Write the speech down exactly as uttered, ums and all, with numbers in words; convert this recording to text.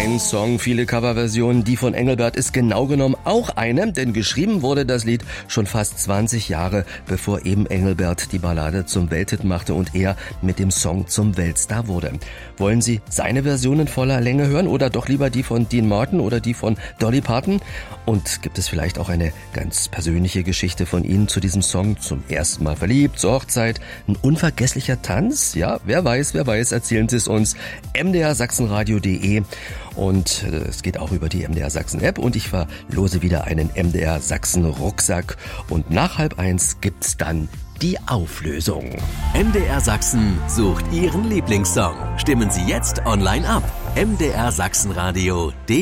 Ein Song, viele Coverversionen. Die von Engelbert ist genau genommen auch eine, denn geschrieben wurde das Lied schon fast zwanzig Jahre, bevor eben Engelbert die Ballade zum Welthit machte und er mit dem Song zum Weltstar wurde. Wollen Sie seine Version in voller Länge hören oder doch lieber die von Dean Martin oder die von Dolly Parton? Und gibt es vielleicht auch eine ganz persönliche Geschichte von Ihnen zu diesem Song? Zum ersten Mal verliebt, zur Hochzeit, ein unvergesslicher Tanz? Ja, wer weiß, wer weiß, erzählen Sie es uns. m d r sachsenradio punkt d e und äh, es geht auch über die M D R Sachsen App und ich verlose wieder einen M D R Sachsen Rucksack und nach halb eins gibt's dann die Auflösung. M D R Sachsen sucht Ihren Lieblingssong. Stimmen Sie jetzt online ab. m d r sachsenradio punkt d e